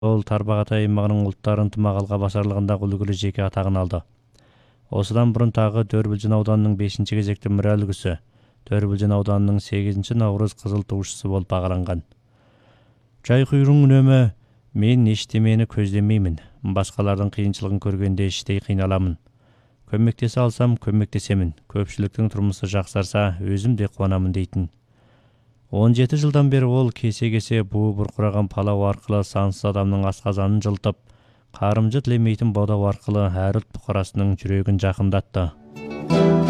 Ол Тарбағатай аймағының ұлттар ынтымақ алға басарлығындағы үлгілі жеке атағын алды. Осыдан бұрын тағы Төрбілжін ауданының 5-ші кезекті мүра үлгісі, Төрбілжін ауданының 8-ші наурыз қызыл туышысы болып бағаланған. Жай құйрың үнемі, мен ештемені көздемеймін, басқалардың қиыншылығын көргенде іштей қиналамын. Көмектесе алсам көмектесемін, көпшіліктің тұрмысы жақсарса өзім де қуанамын дейтін. 17 жылдан бері ол кесе-кесе буы бұрқыраған палау арқылы сансыз адамның асқазанын жылтып, қарымжы тілемейтін бодау арқылы әр ұлт бұқарасының жүрегін жақындатты.